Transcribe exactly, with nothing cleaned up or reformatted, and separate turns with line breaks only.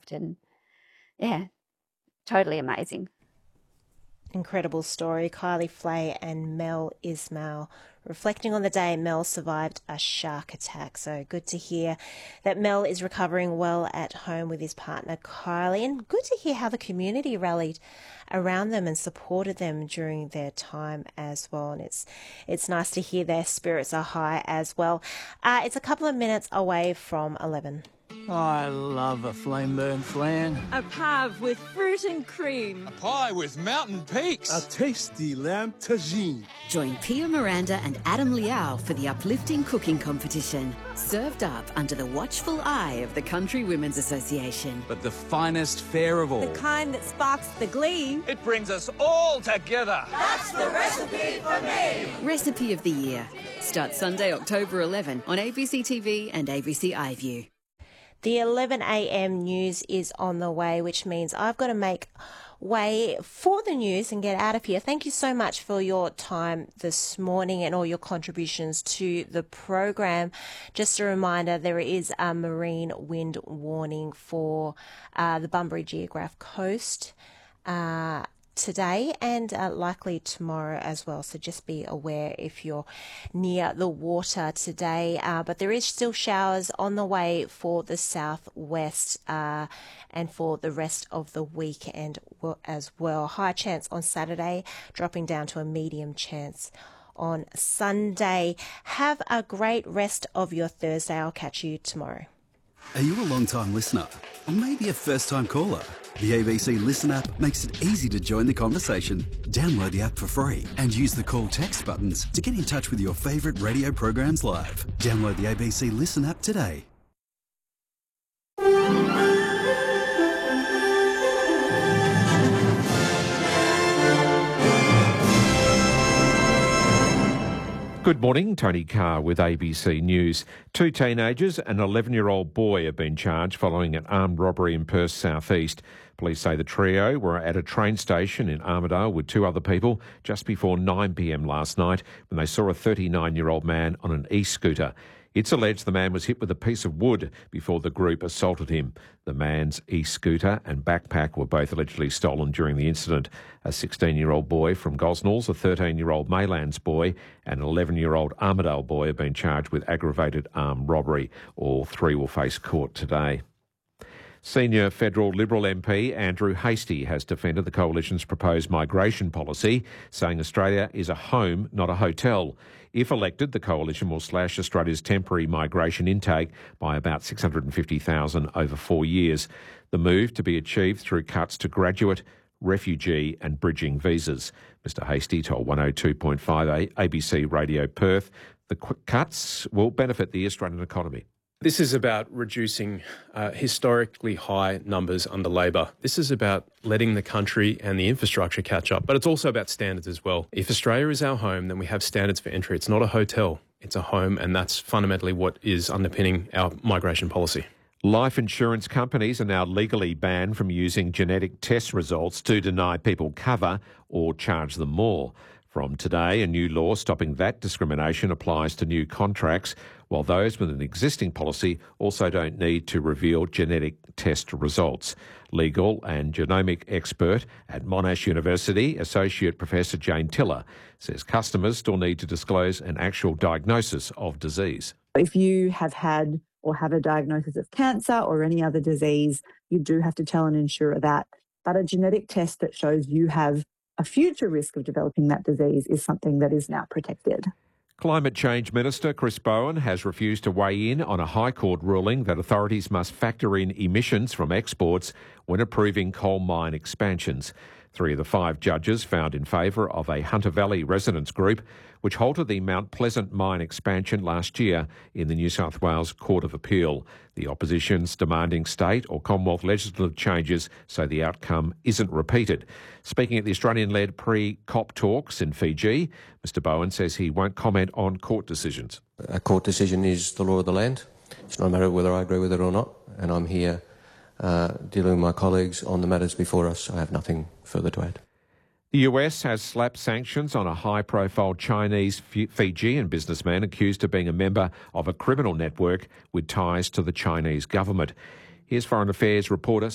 loved, and yeah, totally amazing.
Incredible story. Kylie Flay and Mel Ismail reflecting on the day Mel survived a shark attack. So good to hear that Mel is recovering well at home with his partner Kylie, and good to hear how the community rallied around them and supported them during their time as well. And it's it's nice to hear their spirits are high as well. Uh, it's a couple of minutes away from eleven.
I love a flame burn flan.
A pave with fruit and cream.
A pie with mountain peaks.
A tasty lamb tagine.
Join Pia Miranda and Adam Liao for the uplifting cooking competition. Served up under the watchful eye of the Country Women's Association.
But the finest fare of all.
The kind that sparks the glee.
It brings us all together.
That's the recipe for me.
Recipe of the Year. Starts Sunday, October eleventh on A B C T V and A B C iView.
The eleven a.m. news is on the way, which means I've got to make way for the news and get out of here. Thank you so much for your time this morning and all your contributions to the program. Just a reminder, there is a marine wind warning for uh, the Bunbury Geograph Coast uh, today and uh, likely tomorrow as well. So just be aware if you're near the water today. Uh, but there is still showers on the way for the southwest uh, and for the rest of the weekend as well. High chance on Saturday, dropping down to a medium chance on Sunday. Have a great rest of your Thursday. I'll catch you tomorrow.
Are you a long-time listener? Or maybe a first-time caller? The A B C Listen app makes it easy to join the conversation. Download the app for free and use the call text buttons to get in touch with your favourite radio programs live. Download the A B C Listen app today.
Good morning, Tony Carr with A B C News. Two teenagers and an eleven-year-old boy have been charged following an armed robbery in Perth South East. Police say the trio were at a train station in Armidale with two other people just before nine p.m. last night when they saw a thirty-nine-year-old man on an e-scooter. It's alleged the man was hit with a piece of wood before the group assaulted him. The man's e-scooter and backpack were both allegedly stolen during the incident. A sixteen-year-old boy from Gosnells, a thirteen-year-old Maylands boy and an eleven-year-old Armidale boy have been charged with aggravated armed robbery. All three will face court today. Senior federal Liberal M P Andrew Hastie has defended the Coalition's proposed migration policy, saying Australia is a home, not a hotel. If elected, the Coalition will slash Australia's temporary migration intake by about six hundred fifty thousand over four years. The move to be achieved through cuts to graduate, refugee and bridging visas. Mister Hastie told one oh two point five A B C Radio Perth the cuts will benefit the Australian economy.
This is about reducing uh, historically high numbers under Labor. This is about letting the country and the infrastructure catch up, but it's also about standards as well. If Australia is our home, then we have standards for entry. It's not a hotel, it's a home, and that's fundamentally what is underpinning our migration policy.
Life insurance companies are now legally banned from using genetic test results to deny people cover or charge them more. From today, a new law stopping that discrimination applies to new contracts, while those with an existing policy also don't need to reveal genetic test results. Legal and genomic expert at Monash University, Associate Professor Jane Tiller, says customers still need to disclose an actual diagnosis of disease.
If you have had or have a diagnosis of cancer or any other disease, you do have to tell an insurer that. But a genetic test that shows you have a future risk of developing that disease is something that is now protected.
Climate Change Minister Chris Bowen has refused to weigh in on a High Court ruling that authorities must factor in emissions from exports when approving coal mine expansions. Three of the five judges found in favour of a Hunter Valley residents group, which halted the Mount Pleasant mine expansion last year in the New South Wales Court of Appeal. The opposition's demanding state or Commonwealth legislative changes so the outcome isn't repeated. Speaking at the Australian-led pre-COP talks in Fiji, Mr Bowen says he won't comment on court decisions.
A court decision is the law of the land. It's not a matter of whether I agree with it or not, and I'm here uh, dealing with my colleagues on the matters before us. I have nothing further to add.
The U S has slapped sanctions on a high-profile Chinese Fijian businessman accused of being a member of a criminal network with ties to the Chinese government. Here's Foreign Affairs reporter